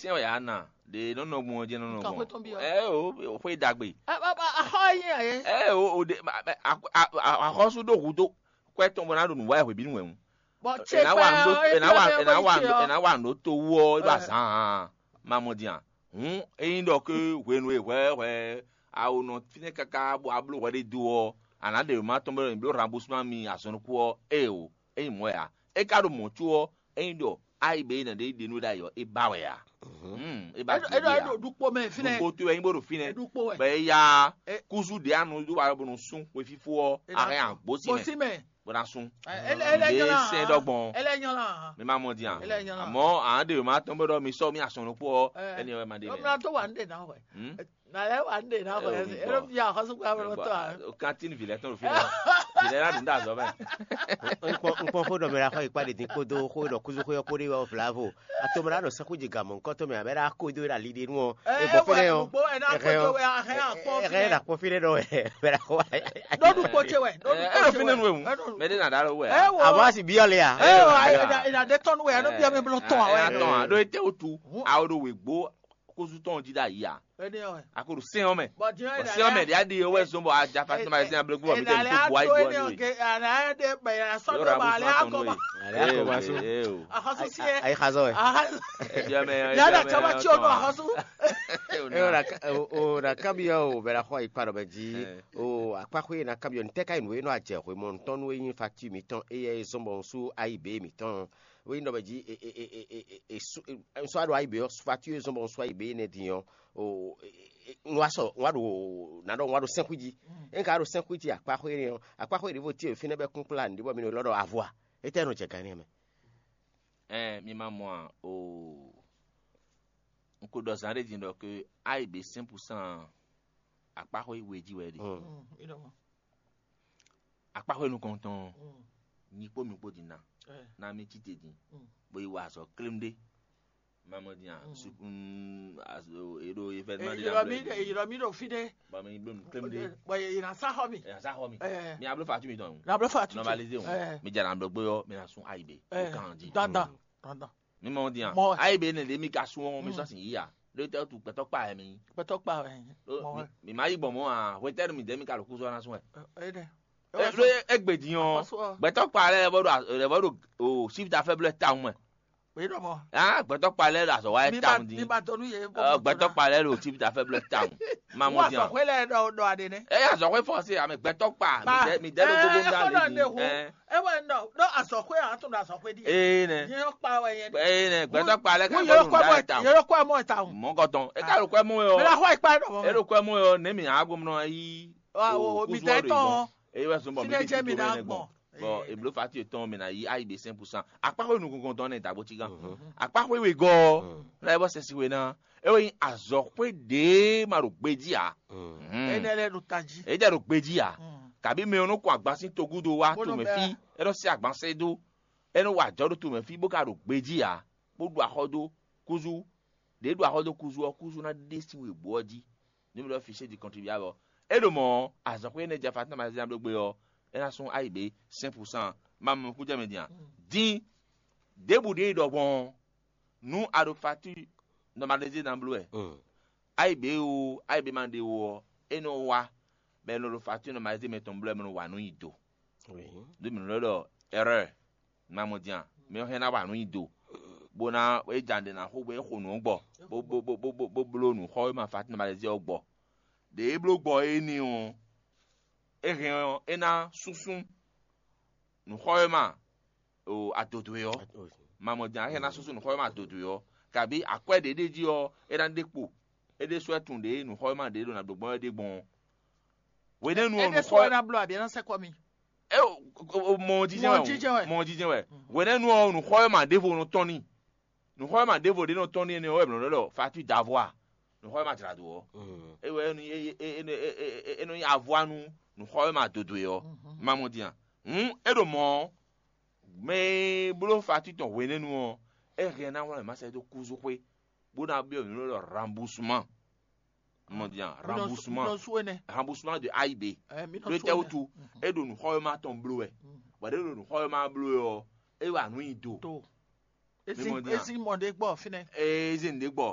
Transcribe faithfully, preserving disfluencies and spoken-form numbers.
tiens ya na de no no mo je no no mo eh o o dagbe eh o o de akoso do gudo kweton bo na do nu wa ehwe bi nu wen na wa ndo na wa na wa na wa ndo to wo ba san mamodian hu eyin do ke wenu e we we a o no fine kaka bo ablo we de do ana de ma to me bi remboursement mi ason ko e o e mo ya e ka do mo tuo eyin do ai be na de de no da yo e ba we ya mm e ba e do du po me fine ko to eyin bo do fine be ya kuzu de anu do wa bo no sun we fifo are an bosi me bona sun ele nyala se dogbon ele nyala me ma mo di an amo an de ma to do mi so mi ason ko eni we ma de me na to wan de na we na le wan de na we ero ya ha su kwa ro to cantine ville ton fine ville la nda zo be nko fo do me ra ko ipade tin ko do ko do kuzu ko ko ri wa flavo ato me ra do sa ko jiga mo nko to me ra ko do ra lide nu e bo fere o e na ko do we a ha po fere ra ko fere do e ra ko do du ko che we do du ko fine nu we me de na da we aba si bi ole ya eh ina de ton we no bi me blo ton we ton do ete otu a do we gbo kuzu ton di da yi a akuru sin ome sin ome dia di owe so bo aja fa ma sin ablo gbo mi de ko bo ai go ni ana de be ya so do ba le akoma ale akoma so ahasu si ai khazo ya me ya da chama chi ono ahasu e ora ora kabio o bera ho iparo beji o akpako na kabio nteka inu no aje ho mo nton we yin fati mi ton e so bon su ai be mi ton we no beji e e e so ado ai be fati so bon su ai be ne dion o nwaso nwado na do nwado senkuji enka ro senkuji akpako ire akpako ire vo ti fi ne be kun plan di bo mi no lodo avoa etenu cheka ni me eh mi maman o nko do san re din do ke ai be cent pour cent akpako iwe ji we de akpako nu konton ni po mi po din na na mi tite din bo iwa so claim de mamodian sukun aso ero evenement de la mi iro mi do fide ba mi blum claim de ba ina sa ho mi ina sa ho mi mi ablo fatu mi don na ablo fatu normaliser on mi jara ablo gbo yo mi na sun aibe o kan di dada dada mi mamodian aibe ne de mi ka sun won mi so sin ya le te tu peto pa mi peto pa mi ma yibo mo a we ter mi de mi ka lo ku so na sun e de e egbediyan peto pa le bodo le bodo o shift a faible ta mo we do mo ah gbẹtọ palẹ la so wa town di mi ba tonu ye gbẹtọ palẹ lo ti ta faible town ma mo di an wa so kwele do do ade ne e ya so kwe force am gbẹtọ pa mi de lo gogo nda le eh e we no do asokwe an tun asokwe di eh ne ye pa we ye eh ne gbẹtọ palẹ ka go nda town ye ro kwa mo town mo ko ton e ka ro kwa mo yo me la ho ipa do mo e ro kwa mo yo ne mi agbo mo yi o mi te ton e we so mo mi ti mi na gbon bon e blo fati ton me na yi ai be cent pour cent akpako nu gungun ton na dabo ti gan akpako we go na e bo se si we na e we azokwe de ma ro gbeji a e ne le nu taji e je ro gbeji a kabi me onu ko agbasin togudo wa to me fi e ro si agbanse do e no wa jodo to me fi bo ka ro gbeji a bo du ahodo kuzu de du ahodo kuzu o kuzu na de si we gboji ni me lo fi se di contribuable e do mo azokwe ne je fatna ma zam do gbe o ena son aibe cent pour cent mam ku jame dian din debude do bon nu ado fatu normaliser dans bleu aibe o aibe mande o eno wa be no fatu normaliser meton bleu me no wa no ido oui de me no do erreur mam dian me o hena wa no ido bona we jande na ho we ho no gbo bo bo bo bo bo blo nu ho ma fatu normaliser ogbo de blo gbo eni o ehin ena susun nu khoyma o atodo yo mamodia ena susun nu khoyma atodo yo kabi akwede deji yo ena depo ede swetun de nu khoyma de do na dogbon de gbon we nenu o nu khoy na blo abi na se komi e mo jije mo jije we we nenu o nu khoyma de vo nu toni nu khoyma de vo de no toni ni o e blo lo fatu d'avoir nu khoyma trado e we nu e e e nu avoir nu nu khoyma dodo yo mamodian hm edo mo me blo fatu ton we nenu o e rien na wala ma se do kuzu pe bo na bi o nu lo remboursement mamodian remboursement remboursement de A I B le te otu edo nu khoyma ton blo e wa de nu khoyma blo yo e wa nu ido esi esi mo de gbo fine e ezi nde gbo